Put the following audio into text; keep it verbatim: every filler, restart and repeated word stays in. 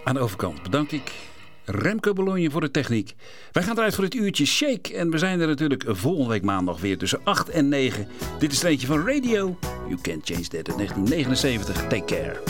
Aan de overkant bedank ik Remco Bologna voor de techniek. Wij gaan eruit voor het uurtje Shake. En we zijn er natuurlijk volgende week maandag weer tussen acht en negen. Dit is er eentje van Radio. You Can't Change That uit negentien negenenzeventig. Take care.